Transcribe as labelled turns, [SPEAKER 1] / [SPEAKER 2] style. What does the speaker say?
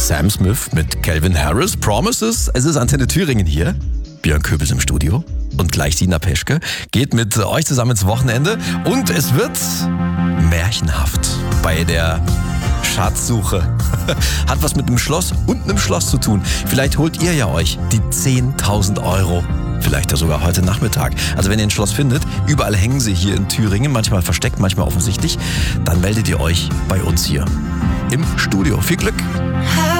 [SPEAKER 1] Sam Smith mit Calvin Harris, Promises. Es ist Antenne Thüringen hier. Björn Köbels im Studio. Und gleich Sina Peschke geht mit euch zusammen ins Wochenende. Und es wird märchenhaft bei der Schatzsuche. Hat was mit einem Schloss und einem Schloss zu tun. Vielleicht holt ihr ja euch die 10.000 Euro. Vielleicht ja sogar heute Nachmittag. Also wenn ihr ein Schloss findet, überall hängen sie hier in Thüringen, manchmal versteckt, manchmal offensichtlich, dann meldet ihr euch bei uns hier im Studio. Viel Glück!